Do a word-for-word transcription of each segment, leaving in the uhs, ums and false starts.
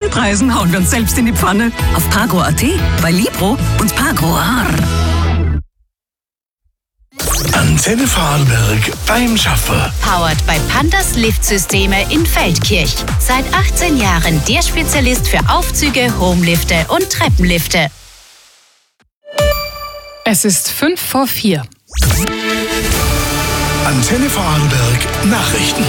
Benzinpreisen hauen wir uns selbst in die Pfanne. Auf Pargo Punkt at, bei Libro und Pargo. Antenne Vorarlberg beim Schaffen. Powered bei Pandas Liftsysteme in Feldkirch. Seit achtzehn Jahren der Spezialist für Aufzüge, Homelifte und Treppenlifte. Es ist fünf vor vier. Antenne Vorarlberg Nachrichten.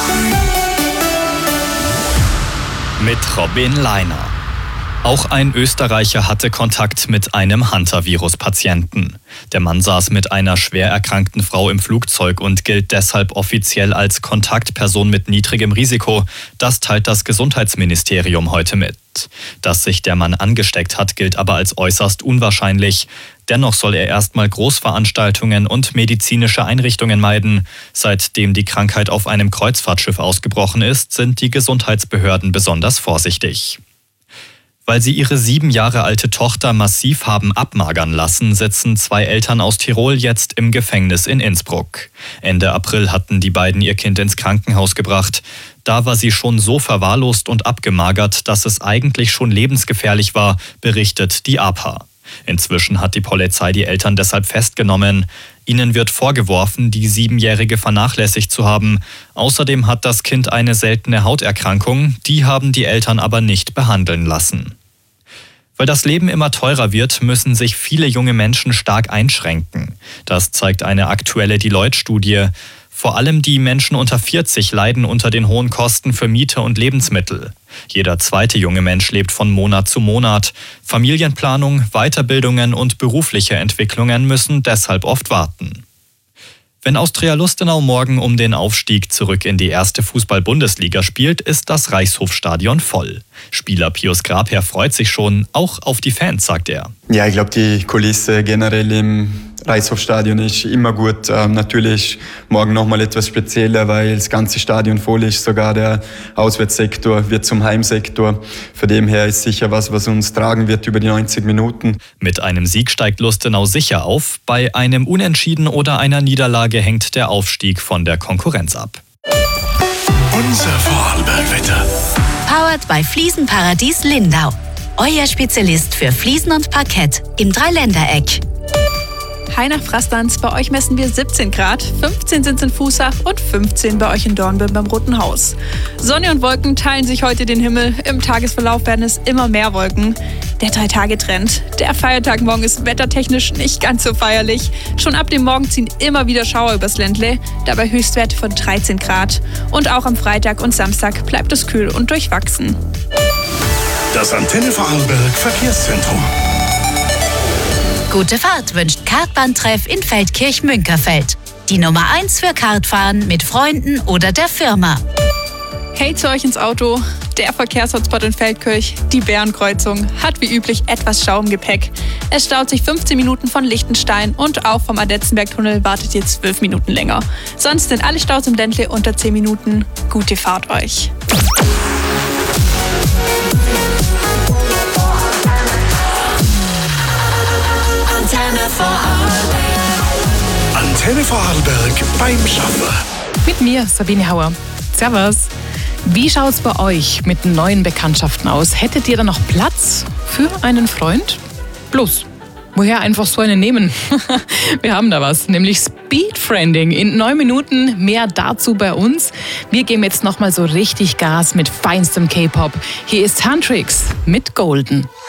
Mit Robin Leiner. Auch ein Österreicher hatte Kontakt mit einem Hantavirus-Patienten. Der Mann saß mit einer schwer erkrankten Frau im Flugzeug und gilt deshalb offiziell als Kontaktperson mit niedrigem Risiko. Das teilt das Gesundheitsministerium heute mit. Dass sich der Mann angesteckt hat, gilt aber als äußerst unwahrscheinlich. Dennoch soll er erstmal Großveranstaltungen und medizinische Einrichtungen meiden. Seitdem die Krankheit auf einem Kreuzfahrtschiff ausgebrochen ist, sind die Gesundheitsbehörden besonders vorsichtig. Weil sie ihre sieben Jahre alte Tochter massiv haben abmagern lassen, sitzen zwei Eltern aus Tirol jetzt im Gefängnis in Innsbruck. Ende April hatten die beiden ihr Kind ins Krankenhaus gebracht. Da war sie schon so verwahrlost und abgemagert, dass es eigentlich schon lebensgefährlich war, berichtet die A P A. Inzwischen hat die Polizei die Eltern deshalb festgenommen. Ihnen wird vorgeworfen, die Siebenjährige vernachlässigt zu haben. Außerdem hat das Kind eine seltene Hauterkrankung, die haben die Eltern aber nicht behandeln lassen. Weil das Leben immer teurer wird, müssen sich viele junge Menschen stark einschränken. Das zeigt eine aktuelle Deloitte-Studie. Vor allem die Menschen unter vierzig leiden unter den hohen Kosten für Miete und Lebensmittel. Jeder zweite junge Mensch lebt von Monat zu Monat. Familienplanung, Weiterbildungen und berufliche Entwicklungen müssen deshalb oft warten. Wenn Austria Lustenau morgen um den Aufstieg zurück in die erste Fußball-Bundesliga spielt, ist das Reichshofstadion voll. Spieler Pius Grabherr freut sich schon, auch auf die Fans, sagt er. Ja, ich glaube, die Kulisse generell im Reichshofstadion ist immer gut. Ähm, natürlich morgen nochmal etwas spezieller, weil das ganze Stadion voll ist. Sogar der Auswärtssektor wird zum Heimsektor. Von dem her ist sicher was, was uns tragen wird über die neunzig Minuten. Mit einem Sieg steigt Lustenau sicher auf. Bei einem Unentschieden oder einer Niederlage hängt der Aufstieg von der Konkurrenz ab. Unser Vorarlberg-Wetter. Powered bei Fliesenparadies Lindau. Euer Spezialist für Fliesen und Parkett im Dreiländereck. Hi nach Frastanz, bei euch messen wir siebzehn Grad, fünfzehn sind es in Fußach und fünfzehn bei euch in Dornbirn beim Roten Haus. Sonne und Wolken teilen sich heute den Himmel, im Tagesverlauf werden es immer mehr Wolken. Der Drei-Tage-Trend. Der Feiertag morgen ist wettertechnisch nicht ganz so feierlich. Schon ab dem Morgen ziehen immer wieder Schauer übers Ländle, dabei Höchstwerte von dreizehn Grad. Und auch am Freitag und Samstag bleibt es kühl und durchwachsen. Das Antenne Vorarlberg Verkehrszentrum. Gute Fahrt wünscht Kartbahntreff in Feldkirch-Münkerfeld. Die Nummer eins für Kartfahren mit Freunden oder der Firma. Hey zu euch ins Auto. Der Verkehrshotspot in Feldkirch, die Bärenkreuzung, hat wie üblich etwas Stau im Gepäck. Es staut sich fünfzehn Minuten von Lichtenstein und auch vom Adetzenberg-Tunnel wartet ihr zwölf Minuten länger. Sonst sind alle Staus im Ländle unter zehn Minuten. Gute Fahrt euch. Antenne Vorarlberg. Antenne Vorarlberg beim Schaffen. Mit mir, Sabine Hauer. Servus. Wie schaut's bei euch mit neuen Bekanntschaften aus? Hättet ihr da noch Platz für einen Freund? Bloß, woher einfach so einen nehmen? Wir haben da was, nämlich Speedfriending. In neun Minuten mehr dazu bei uns. Wir geben jetzt nochmal so richtig Gas mit feinstem K-Pop. Hier ist Huntrix mit Golden.